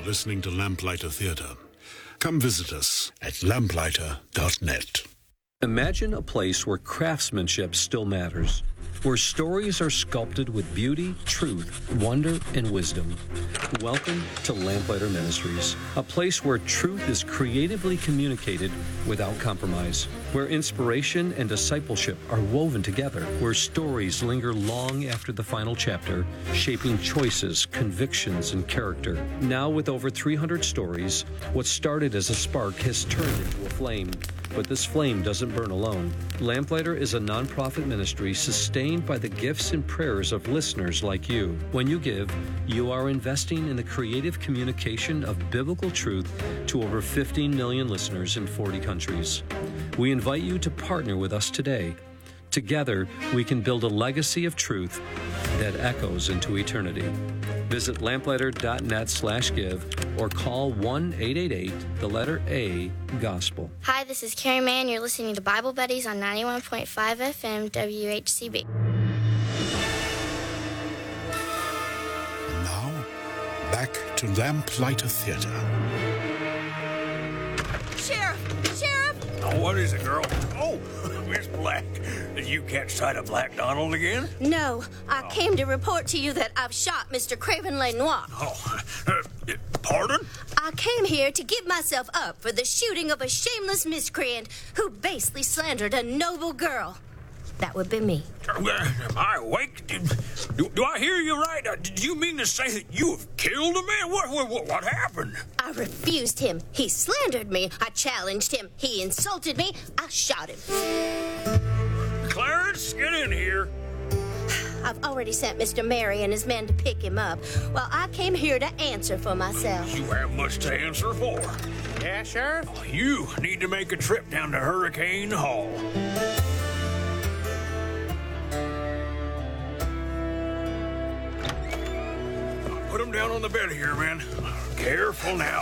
listening to Lamplighter Theatre. Come visit us at lamplighter.net. Imagine a place where craftsmanship still matters, where stories are sculpted with beauty, truth, wonder, and wisdom. Welcome to Lamplighter Ministries, a place where truth is creatively communicated without compromise, where inspiration and discipleship are woven together, where stories linger long after the final chapter, shaping choices, convictions, and character. Now, with over 300 stories, what started as a spark has turned into a flame. But this flame doesn't burn alone. Lamplighter is a nonprofit ministry sustained by the gifts and prayers of listeners like you. When you give, you are investing in the creative communication of biblical truth to over 15 million listeners in 40 countries. We invite you to partner with us today. Together, we can build a legacy of truth that echoes into eternity. Visit lamplighter.net/give or call 1-888-A-GOSPEL. Hi, this is Carrie Mann. You're listening to Bible Buddies on 91.5 FM WHCB. And now, back to Lamplighter Theatre. Sheriff! Oh, what is it, girl? Oh, Miss Black. Did you catch sight of Black Donald again? No, I came to report to you that I've shot Mr. Craven Lenoir. Oh, pardon? I came here to give myself up for the shooting of a shameless miscreant who basely slandered a noble girl. That would be me. Am I awake? Do I hear you right? Did you mean to say that you have killed a man? What happened? I refused him. He slandered me. I challenged him. He insulted me. I shot him. Clarence, get in here. I've already sent Mr. Mary and his men to pick him up. Well, I came here to answer for myself. You have much to answer for. Yeah, Sheriff? You need to make a trip down to Hurricane Hall. Put him down on the bed here, man. Careful now.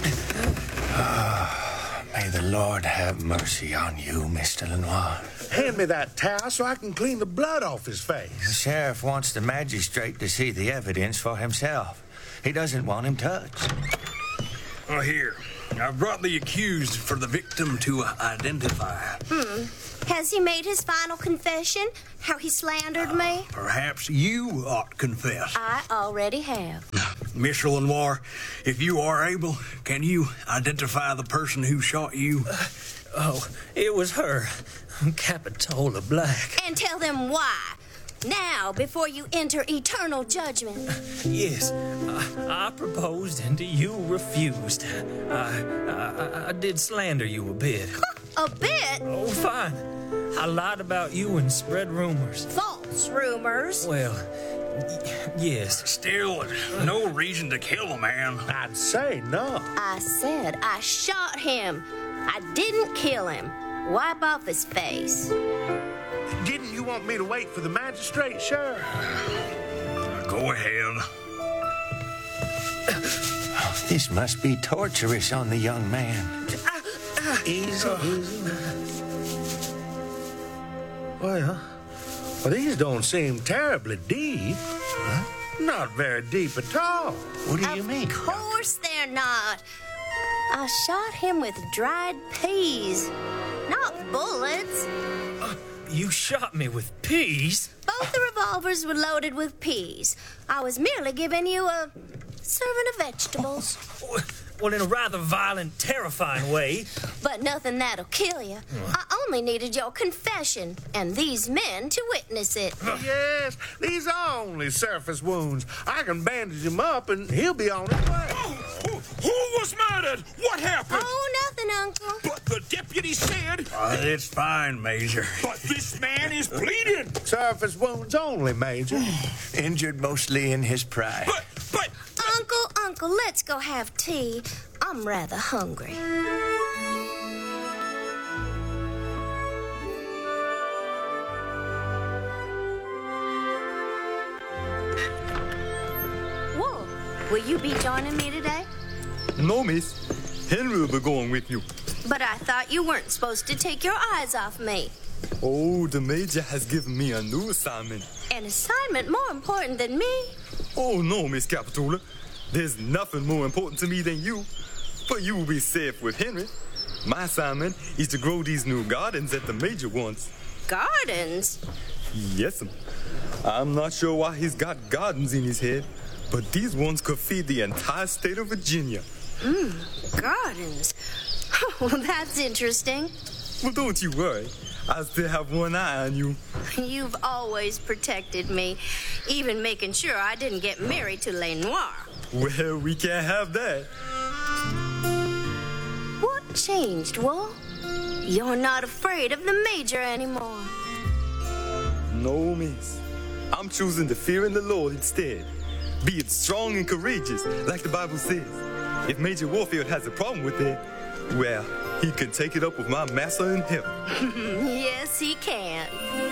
May the Lord have mercy on you, Mr. Lenoir. Hand me that towel so I can clean the blood off his The face. sheriff wants the magistrate to see the evidence for himself. He doesn't want him touched. Oh, here. I've brought the accused for the victim to identify. Has he made his final confession? How he slandered me? Perhaps you ought to confess. I already have. Mr. Lenoir, if you are able, can you identify the person who shot you? Oh, it was her, Capitola Black. And tell them why. Now, before you enter eternal judgment. Yes, I proposed and you refused. I did slander you a bit. A bit? Oh, fine. I lied about you and spread rumors. False rumors. Well, yes. Still, no reason to kill a man. I'd say no. I said I shot him. I didn't kill him. Wipe off his face. Didn't you want me to wait for the magistrate, Sheriff? Go ahead. This must be torturous on the young man. Easy. Well, these don't seem terribly deep. Not very deep at all. What do you mean? Of course they're not. I shot him with dried peas, not bullets. You shot me with peas? Both the revolvers were loaded with peas. I was merely giving you a serving of vegetables. Well, in a rather violent, terrifying way. But nothing that'll kill you. I only needed your confession and these men to witness it. Yes, these are only surface wounds. I can bandage him up and he'll be on his way. Who was murdered? What happened? Oh, nothing, Uncle. But the deputy said... it's fine, Major. But this man is bleeding. Surface wounds only, Major. Injured mostly in his pride. But... Uncle, let's go have tea. I'm rather hungry. Whoa, will you be joining me today? No, miss. Henry will be going with you. But I thought you weren't supposed to take your eyes off me. Oh, the major has given me a new assignment. An assignment more important than me? Oh, no, Miss Capitola. There's nothing more important to me than you, but you will be safe with Henry. My assignment is to grow these new gardens at the major ones. Gardens? Yes'm. I'm not sure why he's got gardens in his head, but these ones could feed the entire state of Virginia. Gardens. Oh, that's interesting. Well, don't you worry. I still have one eye on you. You've always protected me, even making sure I didn't get married to Lenoir. Well, we can't have that. What changed, Wall? You're not afraid of the Major anymore. No, miss. I'm choosing to fear in the Lord instead. Be it strong and courageous, like the Bible says. If Major Warfield has a problem with it, well, he can take it up with my master in heaven. Yes, he can.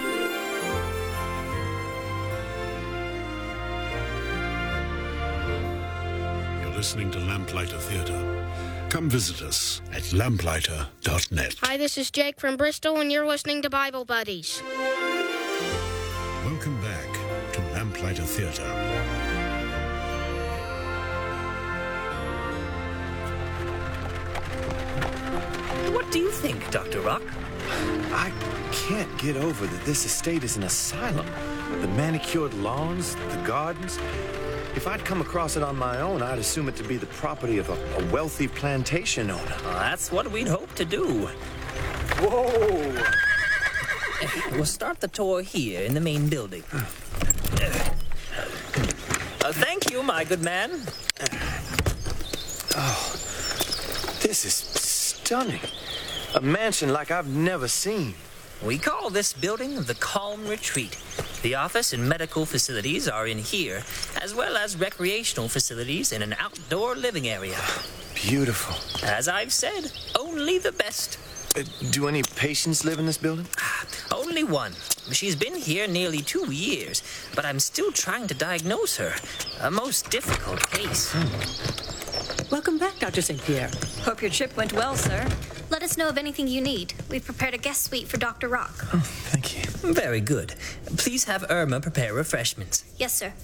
You're listening to Lamplighter Theatre. Come visit us at lamplighter.net. Hi, this is Jake from Bristol, and you're listening to Bible Buddies. Welcome back to Lamplighter Theatre. What do you think, Dr. Rock? I can't get over that this estate is an asylum. The manicured lawns, the gardens. If I'd come across it on my own, I'd assume it to be the property of a wealthy plantation owner. Well, that's what we'd hope to do. Whoa! We'll start the tour here in the main building. Thank you, my good man. Oh, this is stunning. A mansion like I've never seen. We call this building the Calm Retreat. The office and medical facilities are in here, as well as recreational facilities and an outdoor living area. Beautiful. As I've said, only the best. Do any patients live in this building? Only one. She's been here nearly 2 years, but I'm still trying to diagnose her. A most difficult case. Welcome back, Dr. St. Pierre. Hope your trip went well, sir. Let us know of anything you need. We've prepared a guest suite for Dr. Rock. Oh, thank you. Very good. Please have Irma prepare refreshments. Yes, sir.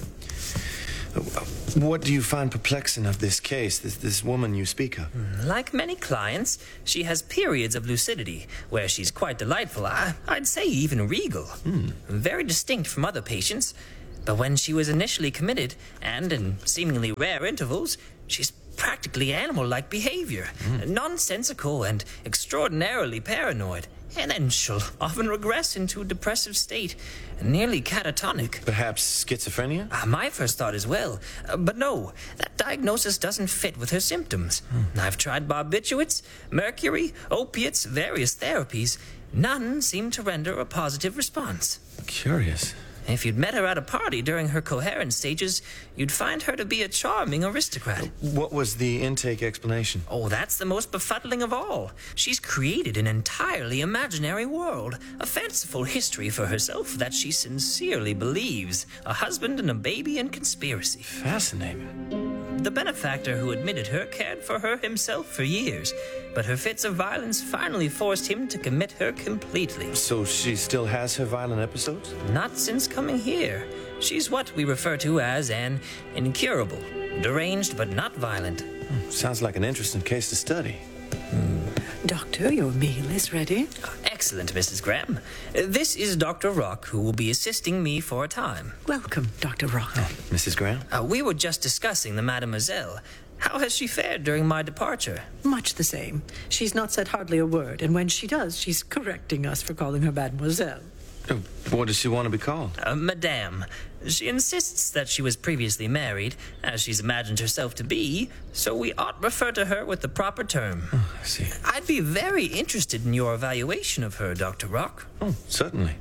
What do you find perplexing of this case, this woman you speak of? Like many clients, she has periods of lucidity where she's quite delightful. I'd say even regal. Very distinct from other patients. But when she was initially committed, and in seemingly rare intervals, she's practically animal-like behavior, nonsensical and extraordinarily paranoid. And then she'll often regress into a depressive state, nearly catatonic. Perhaps schizophrenia? My first thought as well. But no, that diagnosis doesn't fit with her symptoms. I've tried barbiturates, mercury, opiates, various therapies. None seem to render a positive response. Curious. If you'd met her at a party during her coherent stages, you'd find her to be a charming aristocrat. What was the intake explanation? Oh, that's the most befuddling of all. She's created an entirely imaginary world, a fanciful history for herself that she sincerely believes, a husband and a baby and conspiracy. Fascinating. The benefactor who admitted her cared for her himself for years, but her fits of violence finally forced him to commit her completely. So she still has her violent episodes? Not since coming here. She's what we refer to as an incurable, deranged but not violent. Sounds like an interesting case to study. Doctor, your meal is ready. Excellent, Mrs. Graham. This is Dr. Rock, who will be assisting me for a time. Welcome, Dr. Rock. Mrs. Graham? We were just discussing the Mademoiselle. How has she fared during my departure? Much the same. She's not said hardly a word, and when she does, she's correcting us for calling her Mademoiselle. What does she want to be called? Madame. She insists that she was previously married, as she's imagined herself to be, so we ought refer to her with the proper term. Oh, I see. I'd be very interested in your evaluation of her, Dr. Rock. Oh, certainly.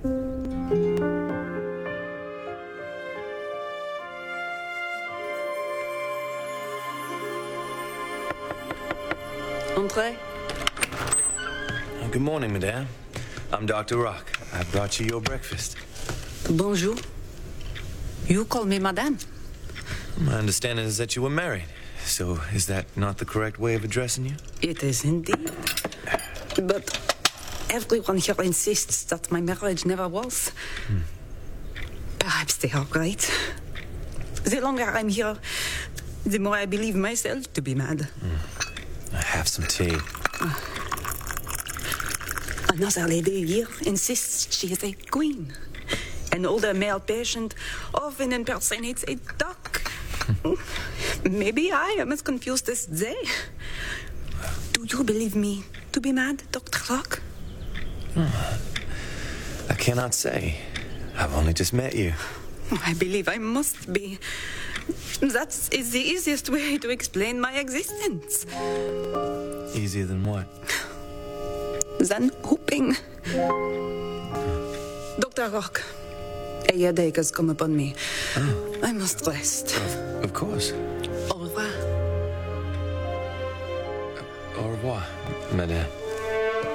Entrez. Good morning, madame. I'm Dr. Rock. I brought you your breakfast. Bonjour. You call me madame? My understanding is that you were married. So is that not the correct way of addressing you? It is indeed. But everyone here insists that my marriage never was. Perhaps they are right. The longer I'm here, the more I believe myself to be mad. Have some tea. Another lady here insists she is a queen. An older male patient often impersonates a duck. Maybe I am as confused as they. Do you believe me to be mad, Dr. Locke? I cannot say. I've only just met you. I believe I must be. That is the easiest way to explain my existence. Easier than what? Than whooping. Dr. Locke, a headache has come upon me. I must rest. Of course. Au revoir. Au revoir, madame.